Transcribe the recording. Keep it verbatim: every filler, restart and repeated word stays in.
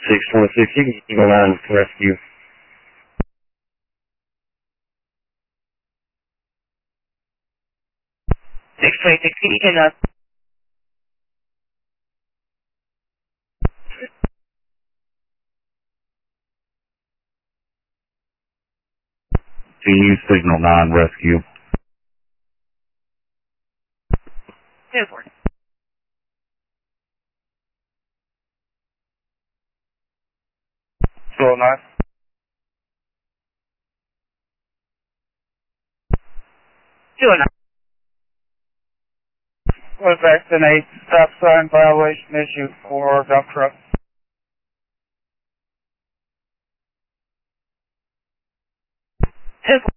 six twenty-six, you can go nine rescue. six twenty-six, you can uh, To use signal nine rescue. ten four. Slow nine. two oh nine. West Exit eight, stop sign violation issue for dump truck. ten four.